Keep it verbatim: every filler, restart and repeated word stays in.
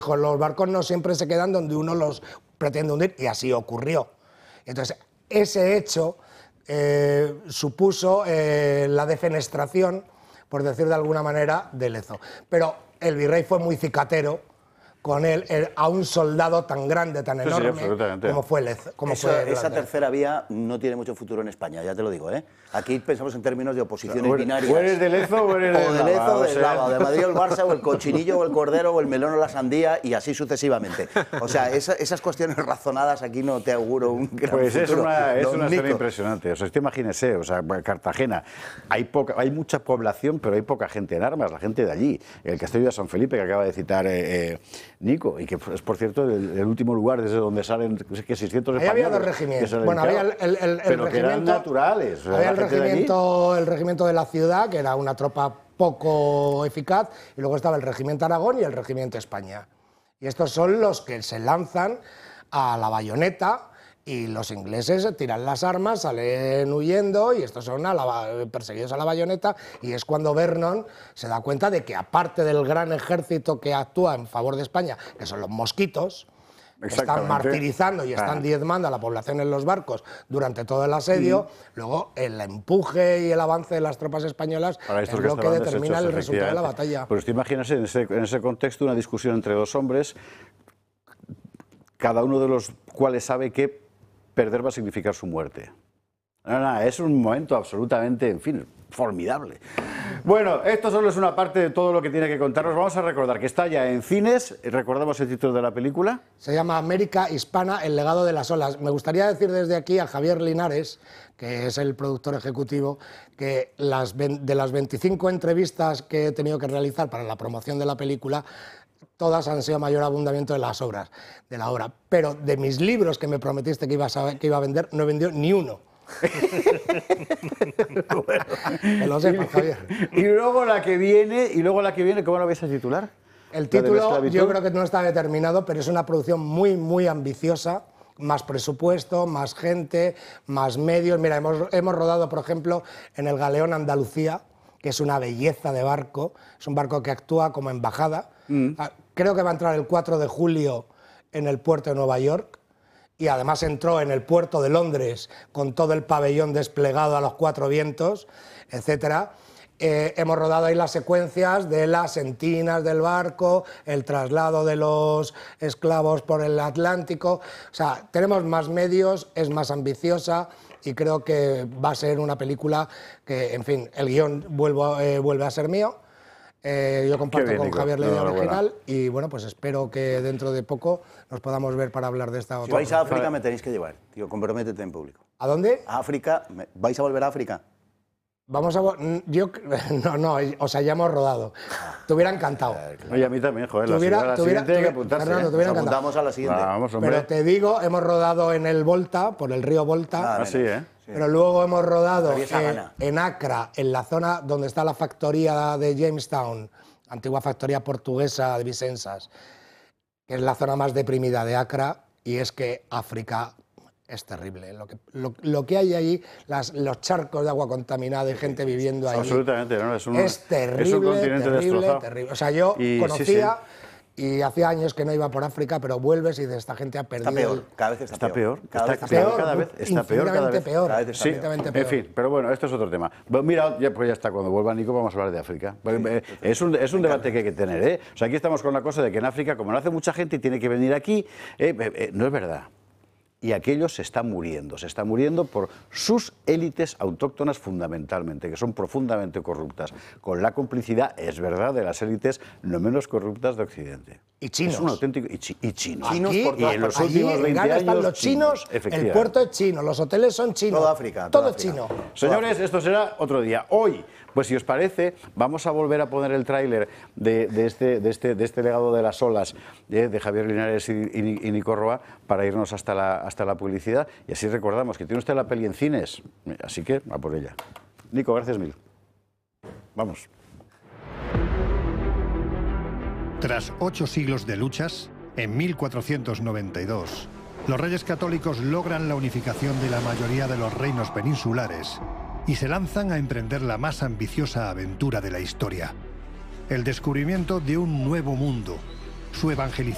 los barcos no siempre se quedan donde uno los pretende hundir, y así ocurrió. Entonces, ese hecho eh, supuso eh, la defenestración, por decir de alguna manera, de Lezo. Pero el virrey fue muy cicatero con él, el, a un soldado tan grande, tan enorme, sí, sí, como fue Lezo. Como Eso, fue esa tercera vía no tiene mucho futuro en España, ya te lo digo, ¿eh? Aquí pensamos en términos de oposiciones o binarias. O eres de Lezo o eres de O de Lezo o de o sea... Eslava, o de Madrid o el Barça, o el cochinillo o el cordero, o el melón o la sandía, y así sucesivamente. O sea, esa, esas cuestiones razonadas aquí no te auguro un gran pues futuro. Es una, es una Nico. escena impresionante. O sea, usted imagínese, o sea, Cartagena, hay, poca, hay mucha población, pero hay poca gente en armas, la gente de allí. El castillo de San Felipe, que acaba de citar eh, eh, Nico, y que es, por cierto, el, el último lugar desde donde salen que seiscientos españoles. Ahí había dos regimientos. Bueno, había el, el, el, pero el que eran naturales. O sea, había el regimiento, el regimiento de la ciudad, que era una tropa poco eficaz, y luego estaba el regimiento Aragón y el regimiento España. Y estos son los que se lanzan a la bayoneta, y los ingleses tiran las armas, salen huyendo, y estos son a la, perseguidos a la bayoneta, y es cuando Vernon se da cuenta de que, aparte del gran ejército que actúa en favor de España, que son los mosquitos, están martirizando y están ah. diezmando a la población en los barcos durante todo el asedio, mm. luego el empuje y el avance de las tropas españolas es lo que determina el resultado de la batalla. Pero usted imagínese en ese, en ese contexto una discusión entre dos hombres, cada uno de los cuales sabe que perder va a significar su muerte. No, no, es un momento absolutamente, en fin, formidable. Bueno, esto solo es una parte de todo lo que tiene que contarnos. Vamos a recordar que está ya en cines. ¿Recordamos el título de la película? Se llama América Hispana, el legado de las olas. Me gustaría decir desde aquí a Javier Linares, que es el productor ejecutivo, que las, de las veinticinco entrevistas que he tenido que realizar para la promoción de la película, todas han sido mayor abundamiento de las obras, de la obra. Pero de mis libros que me prometiste que, ibas a, que iba a vender, no he vendido ni uno. Bueno, que lo sepas, Javier. Y luego la que viene, y luego la que viene, ¿cómo la vais a titular? El título yo creo que no está determinado, pero es una producción muy, muy ambiciosa, más presupuesto, más gente, más medios. Mira, hemos, hemos rodado, por ejemplo, en el Galeón Andalucía, que es una belleza de barco, es un barco que actúa como embajada. Mm. Creo que va a entrar el cuatro de julio en el puerto de Nueva York, y además entró en el puerto de Londres con todo el pabellón desplegado a los cuatro vientos, etcétera. Eh, hemos rodado ahí las secuencias de las sentinas del barco, el traslado de los esclavos por el Atlántico. O sea, tenemos más medios, es más ambiciosa, y creo que va a ser una película que, en fin, el guión vuelvo, eh, vuelve a ser mío. Eh, yo comparto bien, con Nico. Javier la idea no, original bueno. y bueno, pues espero que dentro de poco nos podamos ver para hablar de esta otra. Si vais a África me tenéis que llevar, tío, comprométete en público. ¿A dónde? A África, ¿vais a volver a África? Vamos a... Yo... No, no, o sea, ya hemos rodado. Te hubiera encantado. Oye, a mí también, joder, tuviera, la tuviera, siguiente hay que apuntarse. Fernando, ¿eh? te hubiera Nos encantado. apuntamos a la siguiente. Vamos, hombre. Pero te digo, hemos rodado en el Volta, por el río Volta. Ah, sí, ¿eh? Sí. Pero luego hemos rodado en, en Accra, en la zona donde está la factoría de Jamestown, antigua factoría portuguesa de Vicensas, que es la zona más deprimida de Accra, y es que África es terrible. Lo que, lo, lo que hay ahí, las, los charcos de agua contaminada y gente viviendo ahí. Absolutamente, ¿no? Es, un, es terrible, es un continente terrible, destrozado. terrible. O sea, yo y, conocía... Sí, sí. Y hacía años que no iba por África, pero vuelves y de esta gente ha perdido... Está peor, cada vez está, está peor. peor. Cada está vez está peor, cada vez está peor. Cada vez, peor, cada vez está sí, peor. peor. En fin, pero bueno, esto es otro tema. Mira, ya, pues ya está, cuando vuelva Nico vamos a hablar de África. Sí, es un, es un debate que hay que tener, ¿eh? O sea, aquí estamos con la cosa de que en África, como no hace mucha gente y tiene que venir aquí, eh, eh, no es verdad. Y aquellos se están muriendo, se están muriendo por sus élites autóctonas fundamentalmente, que son profundamente corruptas, con la complicidad, es verdad, de las élites no menos corruptas de Occidente. Y chinos. Es un auténtico... Y, chi, y chinos. Chinos Aquí, por y en los allí, últimos en veinte Ghana años, están los chinos, el puerto es chino, los hoteles son chinos. Toda África. Todo toda es chino. Señores, esto será otro día. Hoy, pues si os parece, vamos a volver a poner el tráiler de, de, este, de, este, de este legado de las olas de, de Javier Linares y, y, y Nico Roa para irnos hasta la, hasta la publicidad. Y así recordamos que tiene usted la peli en cines. Así que, a por ella. Nico, gracias mil. Vamos. Tras ocho siglos de luchas, en mil cuatrocientos noventa y dos, los reyes católicos logran la unificación de la mayoría de los reinos peninsulares y se lanzan a emprender la más ambiciosa aventura de la historia: el descubrimiento de un nuevo mundo, su evangelización.